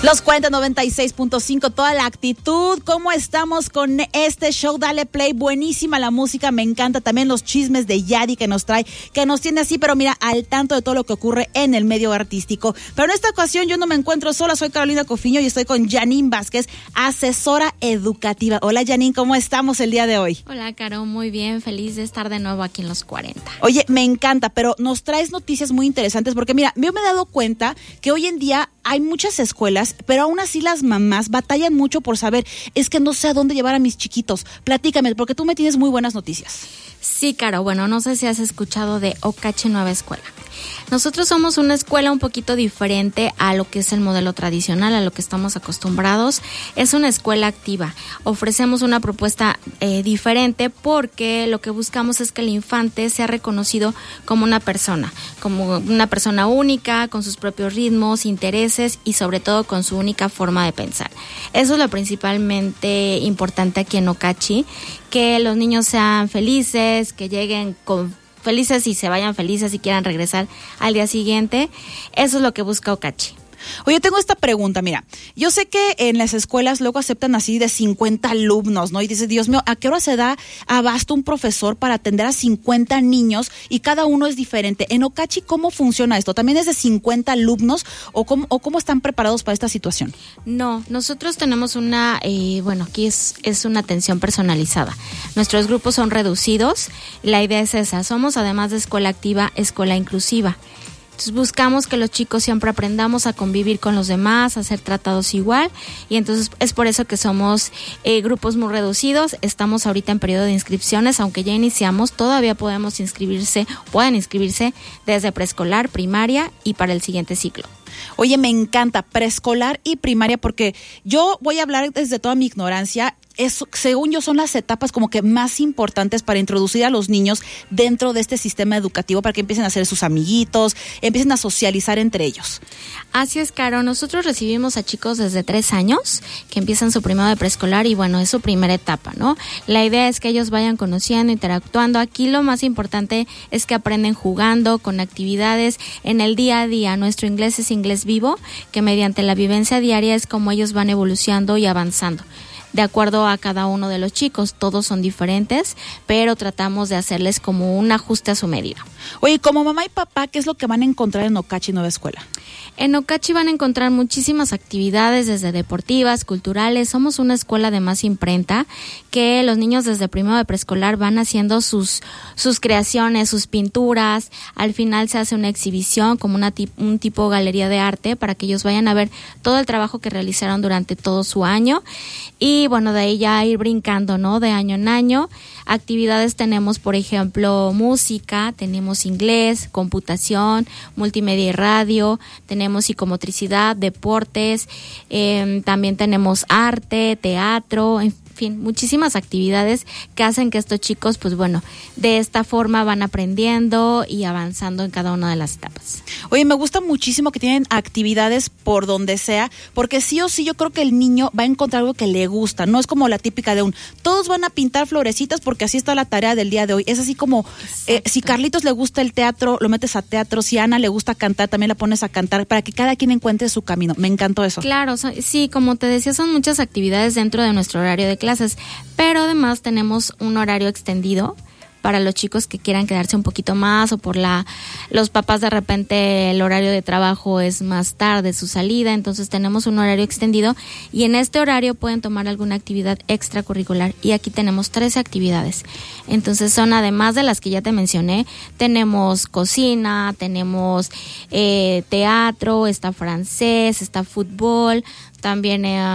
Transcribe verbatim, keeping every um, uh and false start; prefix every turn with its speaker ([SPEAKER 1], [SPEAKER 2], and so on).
[SPEAKER 1] Los cuarenta noventa y seis punto cinco, toda la actitud. ¿Cómo estamos con este show? Dale play, buenísima la música, me encanta también los chismes de Yadi que nos trae, que nos tiene así, pero mira, al tanto de todo lo que ocurre en el medio artístico. Pero en esta ocasión yo no me encuentro sola, soy Carolina Cofiño y estoy con Janine Vázquez, asesora educativa. Hola Janine, ¿cómo estamos el día de hoy?
[SPEAKER 2] Hola Caro, muy bien, feliz de estar de nuevo aquí en Los cuarenta.
[SPEAKER 1] Oye, me encanta, pero nos traes noticias muy interesantes porque mira, yo me he dado cuenta que hoy en día hay muchas escuelas, pero aún así las mamás batallan mucho por saber, es que no sé a dónde llevar a mis chiquitos. Platícame, porque tú me tienes muy buenas noticias.
[SPEAKER 2] Sí, Caro, bueno, no sé si has escuchado de Ocachi Nueva Escuela. Nosotros somos una escuela un poquito diferente a lo que es el modelo tradicional, a lo que estamos acostumbrados. Es una escuela activa. Ofrecemos una propuesta eh, diferente porque lo que buscamos es que el infante sea reconocido como una persona, como una persona única, con sus propios ritmos, intereses y sobre todo con su única forma de pensar. Eso es lo principalmente importante aquí en Ocachi, que los niños sean felices, que lleguen con felices y se vayan felices y quieran regresar al día siguiente. Eso es lo que busca Ocachi.
[SPEAKER 1] Oye, tengo esta pregunta, mira, yo sé que en las escuelas luego aceptan así de cincuenta alumnos, ¿no? Y dices, Dios mío, ¿a qué hora se da abasto un profesor para atender a cincuenta niños y cada uno es diferente? En Ocachi, ¿cómo funciona esto? ¿También es de cincuenta alumnos o cómo, o cómo están preparados para esta situación?
[SPEAKER 2] No, nosotros tenemos una, eh, bueno, aquí es, es una atención personalizada. Nuestros grupos son reducidos, la idea es esa, somos además de escuela activa, escuela inclusiva. Entonces buscamos que los chicos siempre aprendamos a convivir con los demás, a ser tratados igual, y entonces es por eso que somos eh, grupos muy reducidos. Estamos ahorita en periodo de inscripciones, aunque ya iniciamos, todavía podemos inscribirse, pueden inscribirse desde preescolar, primaria y para el siguiente ciclo.
[SPEAKER 1] Oye, me encanta preescolar y primaria porque yo voy a hablar desde toda mi ignorancia. Es, según yo, son las etapas como que más importantes para introducir a los niños dentro de este sistema educativo para que empiecen a hacer sus amiguitos, empiecen a socializar entre ellos.
[SPEAKER 2] Así es, Caro. Nosotros recibimos a chicos desde tres años que empiezan su primero de preescolar y bueno, es su primera etapa, ¿no? La idea es que ellos vayan conociendo, interactuando. Aquí lo más importante es que aprenden jugando, con actividades en el día a día. Nuestro inglés es inglés vivo, que mediante la vivencia diaria es como ellos van evolucionando y avanzando. De acuerdo a cada uno de los chicos, todos son diferentes, pero tratamos de hacerles como un ajuste a su medida.
[SPEAKER 1] Oye, como mamá y papá, ¿qué es lo que van a encontrar en Ocachi Nueva Escuela?
[SPEAKER 2] En Ocachi van a encontrar muchísimas actividades, desde deportivas, culturales. Somos una escuela de más imprenta, que los niños desde primero de preescolar van haciendo sus, sus creaciones, sus pinturas. Al final se hace una exhibición como una tip, un tipo galería de arte para que ellos vayan a ver todo el trabajo que realizaron durante todo su año. Y bueno, de ahí ya ir brincando, ¿no? De año en año. Actividades tenemos, por ejemplo, música, tenemos inglés, computación, multimedia y radio, tenemos psicomotricidad, deportes, eh, también tenemos arte, teatro, en fin, muchísimas actividades que hacen que estos chicos, pues bueno, de esta forma van aprendiendo y avanzando en cada una de las etapas.
[SPEAKER 1] Oye, me gusta muchísimo que tienen actividades por donde sea, porque sí o sí yo creo que el niño va a encontrar algo que le gusta, no es como la típica de un, todos van a pintar florecitas porque así está la tarea del día de hoy, es así como, eh, si Carlitos le gusta el teatro, lo metes a teatro, si a Ana le gusta cantar, también la pones a cantar, para que cada quien encuentre su camino, me encantó eso.
[SPEAKER 2] Claro, sí, como te decía, son muchas actividades dentro de nuestro horario de clases, pero además tenemos un horario extendido para los chicos que quieran quedarse un poquito más o por la los papás de repente el horario de trabajo es más tarde su salida, entonces tenemos un horario extendido y en este horario pueden tomar alguna actividad extracurricular y aquí tenemos trece actividades. Entonces son además de las que ya te mencioné, tenemos cocina, tenemos eh, teatro, está francés, está fútbol, también eh,